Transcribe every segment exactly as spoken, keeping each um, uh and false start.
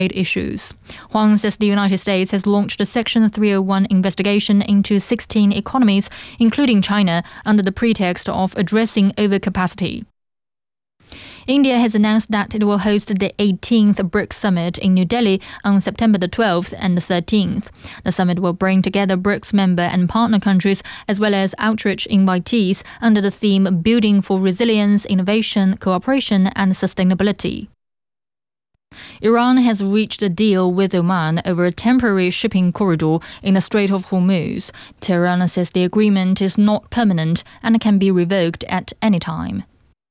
issues. Huang says the United States has launched a Section three oh one investigation into sixteen economies, including China, under the pretext of addressing overcapacity. India has announced that it will host the eighteenth BRICS Summit in New Delhi on September the twelfth and the thirteenth. The summit will bring together BRICS member and partner countries as well as outreach invitees under the theme Building for Resilience, Innovation, Cooperation and Sustainability. Iran has reached a deal with Oman over a temporary shipping corridor in the Strait of Hormuz. Tehran says the agreement is not permanent and can be revoked at any time.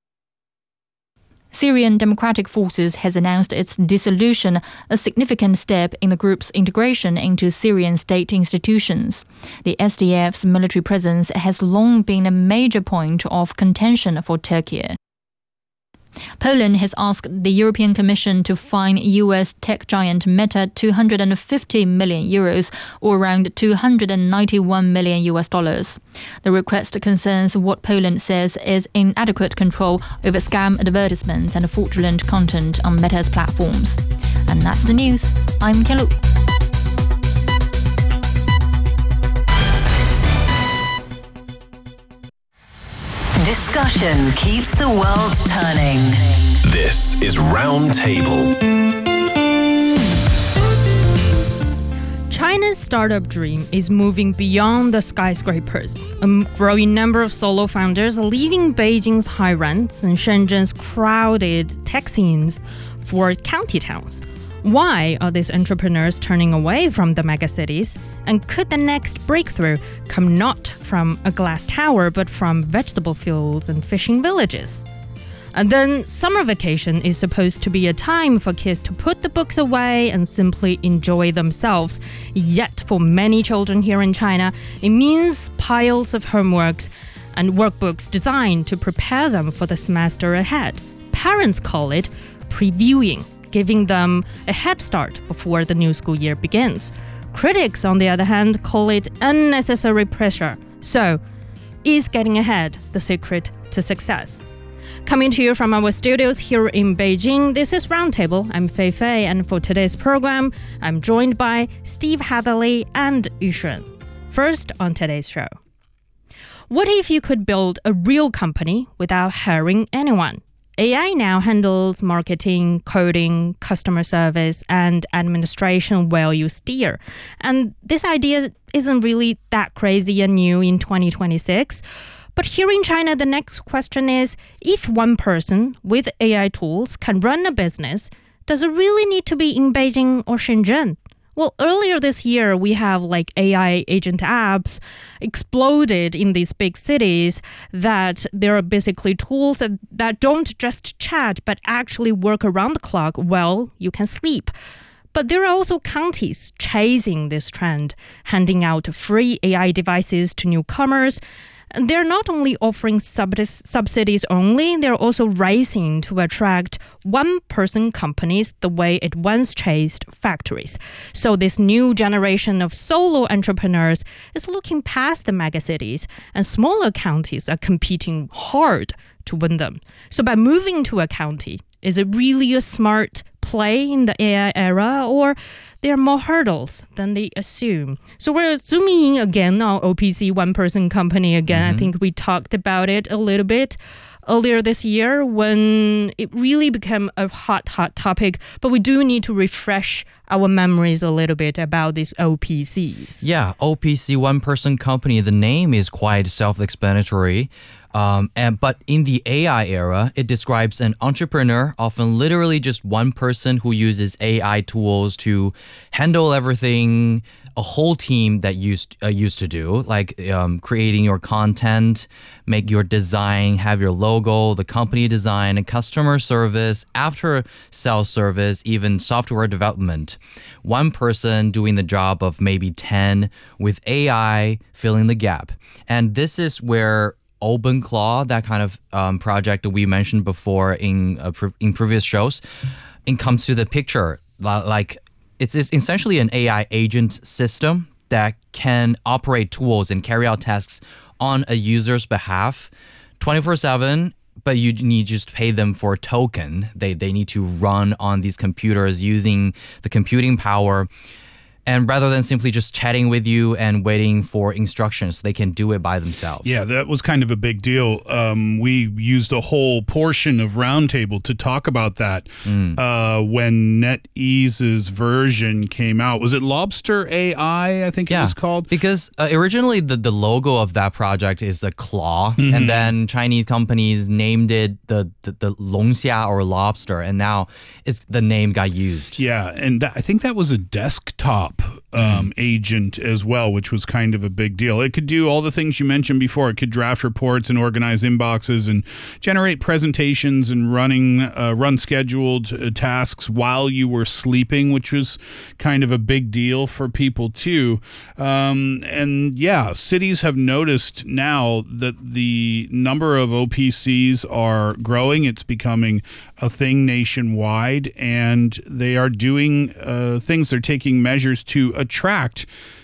Syrian Democratic Forces has announced its dissolution, a significant step in the group's integration into Syrian state institutions. The S D F's military presence has long been a major point of contention for Turkey. Poland has asked the European Commission to fine U S tech giant Meta two hundred fifty million euros, or around two hundred ninety-one million U S dollars. The request concerns what Poland says is inadequate control over scam advertisements and fraudulent content on Meta's platforms. And that's the news. I'm Kelly. Discussion keeps the world turning. This is Roundtable. China's startup dream is moving beyond the skyscrapers. A growing number of solo founders are leaving Beijing's high rents and Shenzhen's crowded tech scenes for county towns. Why are these entrepreneurs turning away from the megacities? And could the next breakthrough come not from a glass tower, but from vegetable fields and fishing villages? And then summer vacation is supposed to be a time for kids to put the books away and simply enjoy themselves. Yet for many children here in China, it means piles of homeworks and workbooks designed to prepare them for the semester ahead. Parents call it previewing, giving them a head start before the new school year begins. Critics, on the other hand, call it unnecessary pressure. So, is getting ahead the secret to success? Coming to you from our studios here in Beijing, this is Roundtable. I'm Fei Fei, and for today's program, I'm joined by Steve Hatherley and Yu Shun. First on today's show. What if you could build a real company without hiring anyone? A I now handles marketing, coding, customer service, and administration while you steer. And this idea isn't really that crazy and new in twenty twenty-six. But here in China, the next question is, if one person with A I tools can run a business, does it really need to be in Beijing or Shenzhen? Well, earlier this year, we have like A I agent apps exploded in these big cities that there are basically tools that, that don't just chat, but actually work around the clock while you can sleep. But there are also counties chasing this trend, handing out free A I devices to newcomers. And they're not only offering subsidies only, they're also racing to attract one-person companies the way it once chased factories. So this new generation of solo entrepreneurs is looking past the megacities, and smaller counties are competing hard to win them. So by moving to a county, is it really a smart play in the A I era, or there are more hurdles than they assume? So we're zooming in again on O P C, one-person company again. Mm-hmm. I think we talked about it a little bit earlier this year when it really became a hot, hot topic. But we do need to refresh our memories a little bit about these O P Cs. Yeah, O P C, one-person company, the name is quite self-explanatory. Um, and but in the A I era, it describes an entrepreneur, often literally just one person who uses A I tools to handle everything a whole team that used uh, used to do, like um, creating your content, make your design, have your logo, the company design, and customer service, after sales service, even software development. One person doing the job of maybe ten with A I filling the gap. And this is where OpenClaw, that kind of um, project that we mentioned before in uh, pre- in previous shows, it comes to the picture. Like it's, it's essentially an A I agent system that can operate tools and carry out tasks on a user's behalf twenty-four seven, but you need to just pay them for a token. They they need to run on these computers using the computing power. And rather than simply just chatting with you and waiting for instructions, they can do it by themselves. Yeah, that was kind of a big deal. Um, we used a whole portion of Roundtable to talk about that mm. uh, when NetEase's version came out. Was it Lobster A I, I think yeah, it was called? Because uh, originally the, the logo of that project is a claw, mm-hmm. and then Chinese companies named it the, the, the Longxia or lobster, and now it's the name got used. Yeah, and that, I think that was a desktop Um, mm. agent as well, which was kind of a big deal. It could do all the things you mentioned before. It could draft reports and organize inboxes and generate presentations and running uh, run scheduled uh, tasks while you were sleeping, which was kind of a big deal for people too. Um, and yeah, cities have noticed now that the number of O P Cs are growing. It's becoming a thing nationwide, and they are doing uh, things. They're taking measures to attract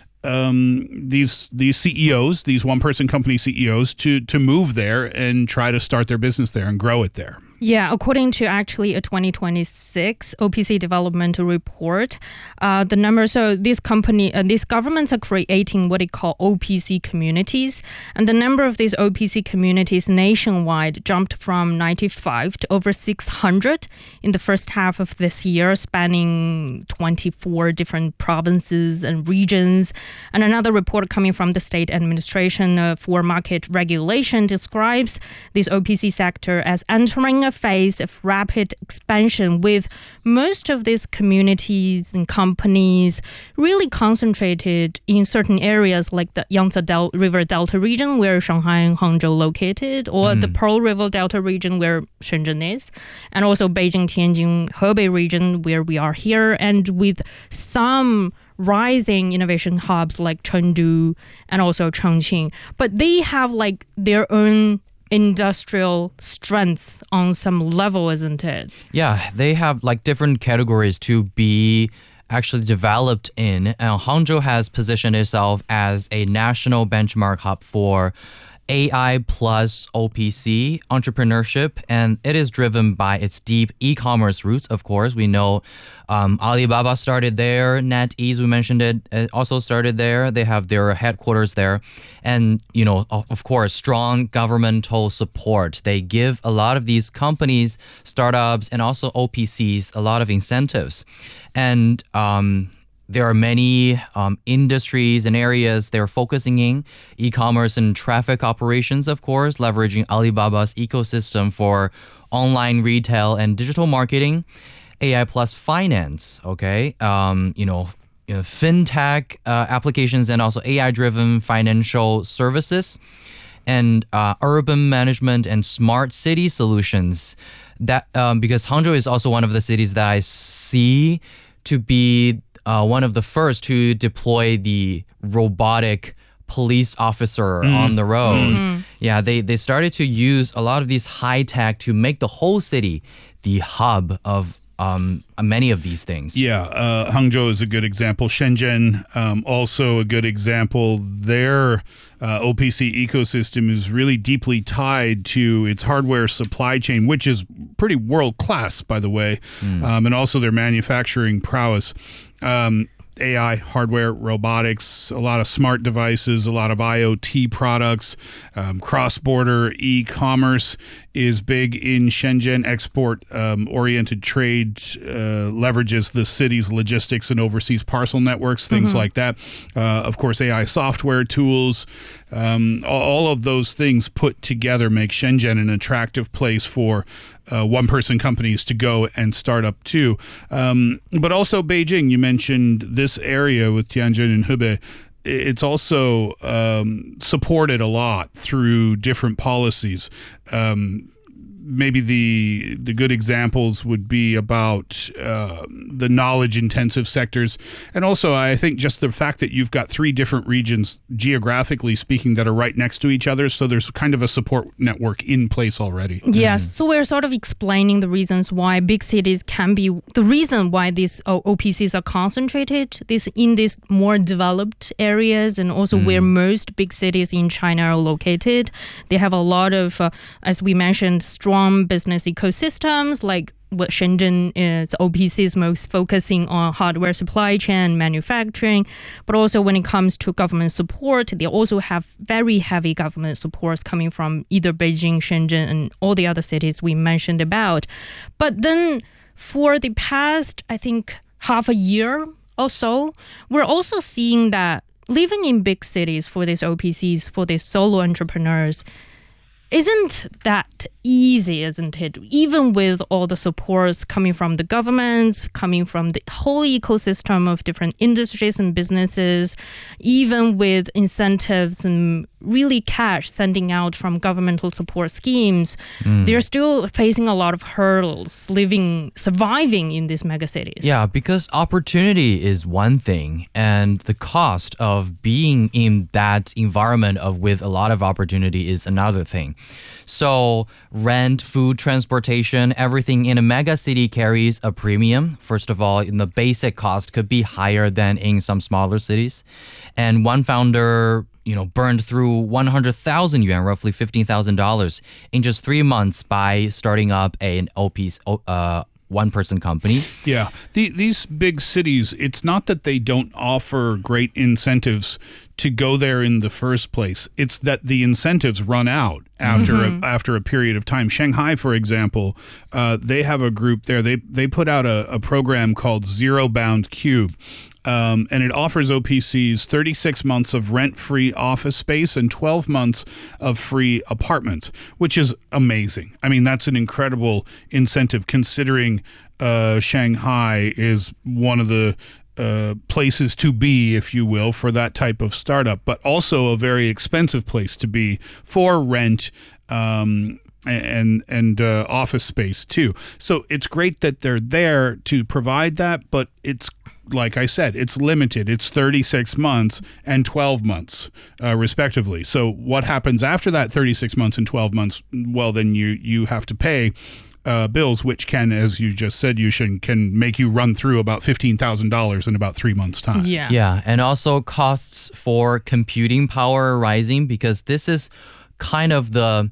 um, these these C E Os, these one-person company C E Os, to to move there and try to start their business there and grow it there. Yeah, according to actually a twenty twenty-six O P C developmental report, uh, the number, so these company, uh, these governments are creating what they call O P C communities, and the number of these O P C communities nationwide jumped from ninety-five to over six hundred in the first half of this year, spanning twenty-four different provinces and regions. And another report coming from the State Administration uh, for Market Regulation describes this O P C sector as entering a phase of rapid expansion, with most of these communities and companies really concentrated in certain areas like the Yangtze Del- River Delta region, where Shanghai and Hangzhou located, or mm. the Pearl River Delta region, where Shenzhen is, and also Beijing, Tianjin, Hebei region, where we are here, and with some rising innovation hubs like Chengdu and also Chongqing. But they have like their own industrial strengths on some level, isn't it? Yeah, they have like different categories to be actually developed in. And Hangzhou has positioned itself as a national benchmark hub for A I plus O P C entrepreneurship, and it is driven by its deep e-commerce roots. Of course, we know um, Alibaba started there. NetEase, we mentioned it, it also started there. They have their headquarters there, and you know, of course, strong governmental support. They give a lot of these companies, startups, and also O P Cs a lot of incentives, and um, there are many um, industries and areas they're focusing in, e-commerce and traffic operations, of course, leveraging Alibaba's ecosystem for online retail and digital marketing, A I plus finance, okay, um, you know, you know fintech uh, applications, and also A I-driven financial services, and uh, urban management and smart city solutions. That um, because Hangzhou is also one of the cities that I see to be Uh, one of the first to deploy the robotic police officer mm. on the road. Mm-hmm. Yeah, they, they started to use a lot of these high tech to make the whole city the hub of um, many of these things. Yeah, uh, Hangzhou is a good example. Shenzhen, um, also a good example. Their uh, O P C ecosystem is really deeply tied to its hardware supply chain, which is pretty world-class, by the way, mm. um, and also their manufacturing prowess. Um, A I, hardware, robotics, a lot of smart devices, a lot of I O T products, um, cross-border e-commerce is big in Shenzhen. Export-oriented um, trade uh, leverages the city's logistics and overseas parcel networks, things mm-hmm. like that. Uh, of course, A I software tools, um, all of those things put together make Shenzhen an attractive place for Uh, one-person companies to go and start up too. Um, but also Beijing, you mentioned this area with Tianjin and Hebei. It's also um, supported a lot through different policies. Um, maybe the the good examples would be about uh, the knowledge-intensive sectors. And also, I think just the fact that you've got three different regions, geographically speaking, that are right next to each other. So there's kind of a support network in place already. Yes, so we're sort of explaining the reasons why big cities can be, the reason why these uh, O P Cs are concentrated this in these more developed areas, and also where most big cities in China are located. They have a lot of, uh, as we mentioned, strong business ecosystems, like what Shenzhen is, O P C is most focusing on hardware supply chain, manufacturing, but also when it comes to government support, they also have very heavy government supports coming from either Beijing, Shenzhen, and all the other cities we mentioned about. But then for the past, I think, half a year or so, we're also seeing that living in big cities for these O P Cs, for these solo entrepreneurs, isn't that easy, isn't it? Even with all the supports coming from the governments, coming from the whole ecosystem of different industries and businesses, even with incentives and really cash sending out from governmental support schemes, mm. they're still facing a lot of hurdles living, surviving in these megacities. Yeah, because opportunity is one thing, and the cost of being in that environment of with a lot of opportunity is another thing. So rent, food, transportation, everything in a mega city carries a premium. First of all, in the basic cost could be higher than in some smaller cities. And one founder, you know, burned through one hundred thousand yuan, roughly fifteen thousand dollars, in just three months by starting up an O P C, uh, one-person company. Yeah. The, these big cities, it's not that they don't offer great incentives to go there in the first place. It's that the incentives run out after mm-hmm. a, after a period of time. Shanghai, for example, uh, they have a group there. They they put out a, a program called Zero Bound Cube. Um, and it offers O P Cs thirty-six months of rent-free office space and twelve months of free apartments, which is amazing. I mean, that's an incredible incentive considering uh, Shanghai is one of the uh, places to be, if you will, for that type of startup, but also a very expensive place to be for rent um, and and uh, office space too. So it's great that they're there to provide that, but it's, like I said, it's limited. It's thirty-six months and twelve months, uh, respectively. So what happens after that thirty-six months and twelve months? Well, then you, you have to pay uh, bills, which can, as you just said, Yushin, can make you run through about fifteen thousand dollars in about three months' time. Yeah. Yeah, and also costs for computing power are rising because this is kind of the...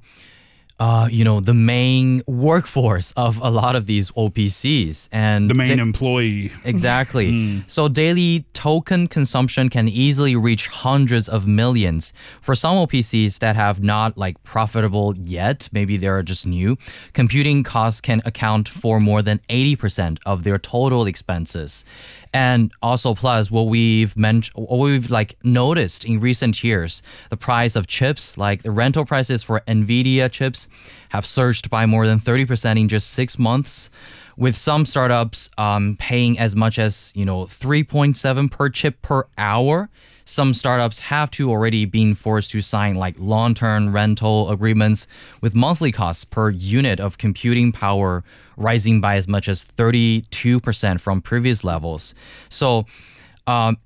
Uh, you know, the main workforce of a lot of these O P Cs. And the main da- employee. Exactly. Mm. So daily token consumption can easily reach hundreds of millions. For some O P Cs that have not like profitable yet, maybe they're just new, computing costs can account for more than eighty percent of their total expenses. And also, plus what we've mentioned, what we've like noticed in recent years, the price of chips, like the rental prices for NVIDIA chips, have surged by more than thirty percent in just six months. With some startups um, paying as much as you know three point seven per chip per hour. Some startups have to already been forced to sign like long-term rental agreements with monthly costs per unit of computing power rising by as much as thirty-two percent from previous levels. So um,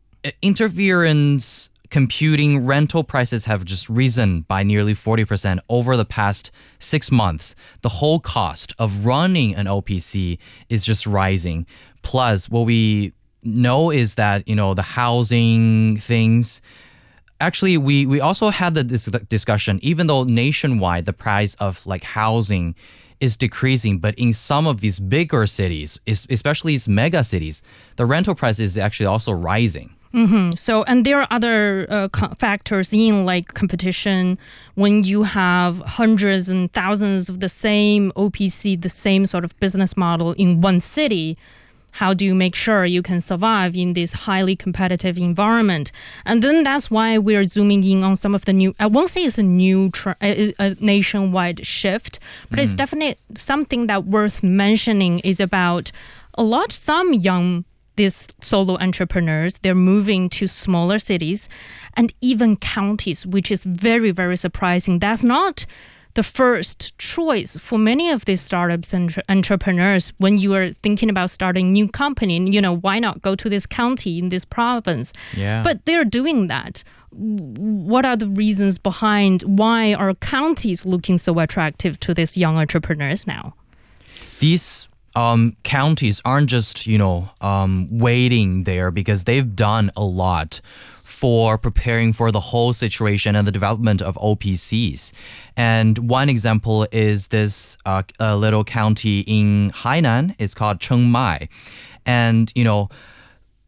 interference computing rental prices have just risen by nearly forty percent over the past six months. The whole cost of running an O P C is just rising. Plus, what we know is that, you know, the housing things, actually, we, we also had the this discussion, even though nationwide the price of like housing is decreasing, but in some of these bigger cities, especially these mega cities, the rental price is actually also rising. Mm-hmm. So, and there are other uh, co- factors in like competition. When you have hundreds and thousands of the same O P C, the same sort of business model in one city, how do you make sure you can survive in this highly competitive environment? And then that's why we're zooming in on some of the new, I won't say it's a new tr- a, a nationwide shift, but mm. it's definitely something that worth mentioning is about a lot, some young these solo entrepreneurs, they're moving to smaller cities and even counties, which is very, very surprising. That's not the first choice for many of these startups and entre- entrepreneurs when you are thinking about starting a new company. You know, why not go to this county in this province? Yeah. But they're doing that. What are the reasons behind why are counties looking so attractive to these young entrepreneurs now? These um, counties aren't just, you know, um, waiting there because they've done a lot for preparing for the whole situation and the development of O P Cs. And one example is this uh, a little county in Hainan. It's called Chiang Mai. And, you know,